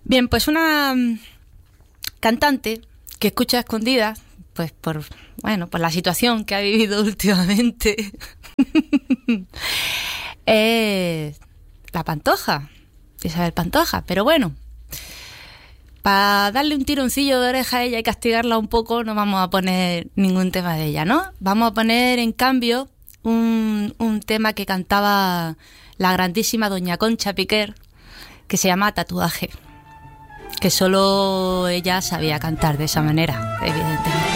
Bien, pues una cantante que escucha a escondidas, pues por la situación que ha vivido últimamente, es la Pantoja, Isabel Pantoja. Pero bueno, para darle un tironcillo de oreja a ella y castigarla un poco, no vamos a poner ningún tema de ella, ¿no? Vamos a poner, en cambio, un tema que cantaba la grandísima doña Concha Piquer, que se llama Tatuaje, que solo ella sabía cantar de esa manera, evidentemente.